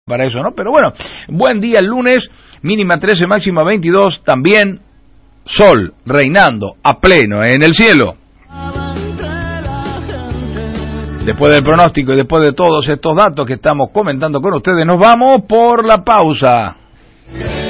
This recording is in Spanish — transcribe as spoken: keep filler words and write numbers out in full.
para eso, ¿no? Pero bueno, buen día el lunes, mínima trece, máxima veintidós, también sol reinando a pleno en el cielo. Después del pronóstico y después de todos estos datos que estamos comentando con ustedes, nos vamos por la pausa.